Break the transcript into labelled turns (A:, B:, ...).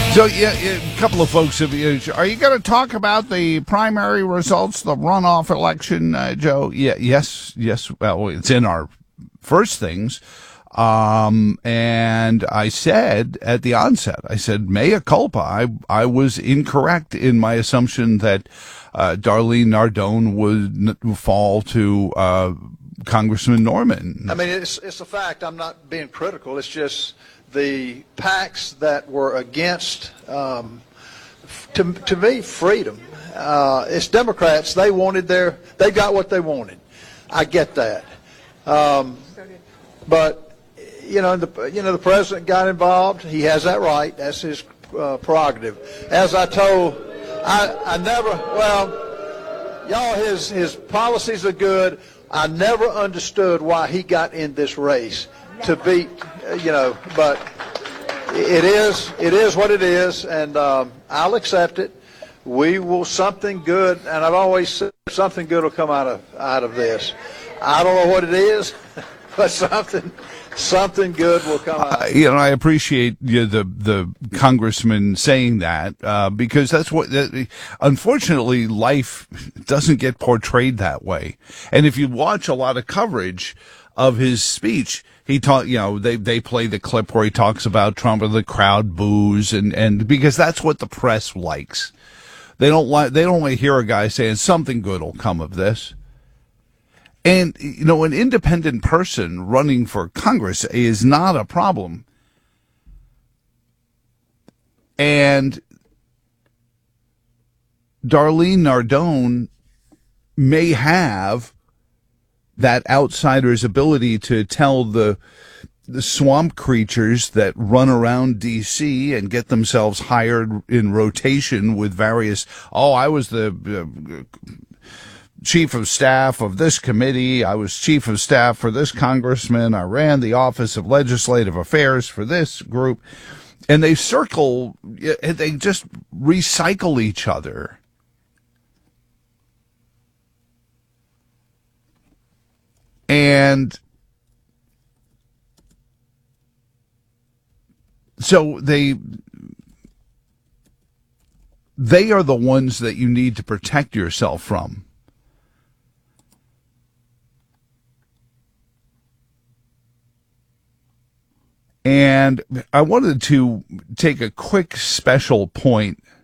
A: So, a couple of folks have. Are you going to talk about the primary results, the runoff election, Joe? Yes. Well, it's in our first things. And I said at the onset, mea culpa. I was incorrect in my assumption that Darlene Nardone would fall to Congressman Norman.
B: I mean, it's a fact. I'm not being critical. It's just the PACs that were against, to me, freedom. It's Democrats. They got what they wanted. I get that. But the president got involved. He has that right. That's his prerogative. As I told, I never. Well, y'all, his policies are good. I never understood why he got in this race to beat, but it is what it is, and I'll accept it. We will, something good, and I've always said something good will come out of this. I don't know what it is, but something good will come out.
A: I appreciate the congressman saying that because that's what. Unfortunately, life doesn't get portrayed that way. And if you watch a lot of coverage of his speech, he they play the clip where he talks about Trump and the crowd boos and because that's what the press likes. They don't want to hear a guy saying something good will come of this. And, an independent person running for Congress is not a problem. And Darlene Nardone may have that outsider's ability to tell the swamp creatures that run around D.C. and get themselves hired in rotation with various, I was the chief of staff of this committee. I was chief of staff for this congressman. I ran the Office of Legislative Affairs for this group. And they just recycle each other. And so they are the ones that you need to protect yourself from. And I wanted to take a quick special point